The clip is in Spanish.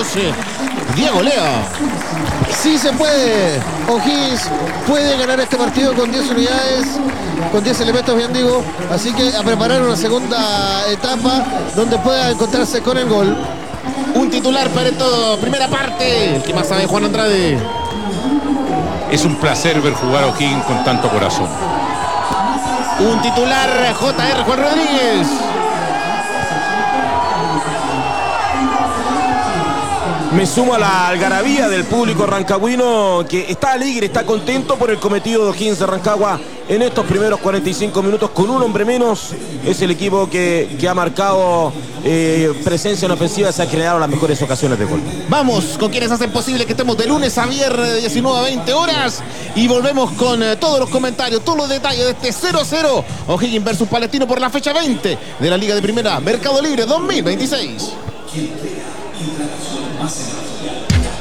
minutos. Diego Leo. Sí se puede. O'Higgins puede ganar este partido con 10 unidades, con 10 elementos, bien digo. Así que a preparar una segunda etapa donde pueda encontrarse con el gol. Un titular para esto, primera parte. El que más sabe, Juan Andrade. Es un placer ver jugar a O'Higgins con tanto corazón. Un titular, JR Juan Rodríguez. Me sumo a la algarabía del público rancagüino, que está alegre, está contento por el cometido de O'Higgins de Rancagua en estos primeros 45 minutos. Con un hombre menos, es el equipo que ha marcado presencia en ofensiva, se han creado las mejores ocasiones de gol. Vamos con quienes hacen posible que estemos de lunes a viernes de 19 a 20 horas y volvemos con todos los comentarios, todos los detalles de este 0-0 O'Higgins versus Palestino por la fecha 20 de la Liga de Primera Mercado Libre 2026.